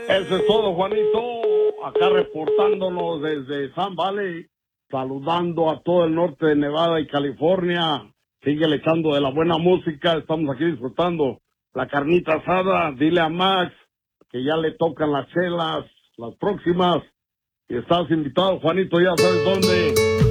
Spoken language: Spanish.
Eso es todo, Juanito. Acá reportándonos desde Sun Valley, saludando a todo el norte de Nevada y California. Sigue echando de la buena música. Estamos aquí disfrutando la carnita asada. Dile a Max que ya le tocan las chelas, las próximas. Y estás invitado, Juanito, ya sabes dónde.